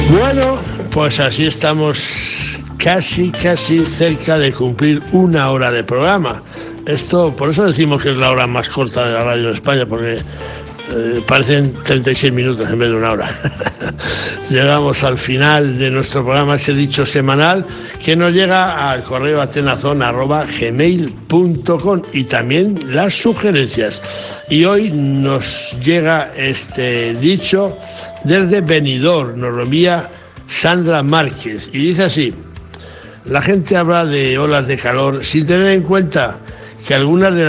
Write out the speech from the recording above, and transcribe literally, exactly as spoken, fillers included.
Bueno, pues así estamos casi, casi cerca de cumplir una hora de programa. Esto, por eso decimos que es la hora más corta de la radio en España, porque eh, parecen treinta y seis minutos en vez de una hora. Llegamos al final de nuestro programa, ese dicho semanal, que nos llega al correo atenazón arroba gmail punto com y también las sugerencias. Y hoy nos llega este dicho desde Benidorm, nos lo envía Sandra Márquez, y dice así: la gente habla de olas de calor sin tener en cuenta que algunas de